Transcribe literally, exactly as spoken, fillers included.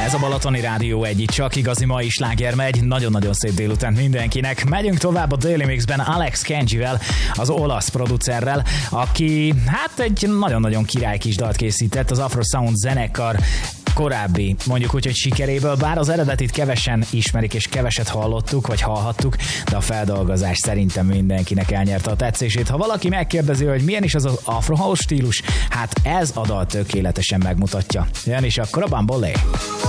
Ez a Balatoni Rádió egyik csak igazi mai sláger megy. Nagyon-nagyon szép délután mindenkinek. Megyünk tovább a Daily Mixben Alex Kenjivel, az olasz producerrel, aki hát egy nagyon-nagyon király kis dalt készített az Afro Sound zenekar korábbi, mondjuk úgy, hogy sikeréből, bár az eredetit kevesen ismerik és keveset hallottuk, vagy hallhattuk, de a feldolgozás szerintem mindenkinek elnyerte a tetszését. Ha valaki megkérdezi, hogy milyen is az az Afro House stílus, hát ez a dal tökéletesen megmutatja. Jön is akkor a Bambolé.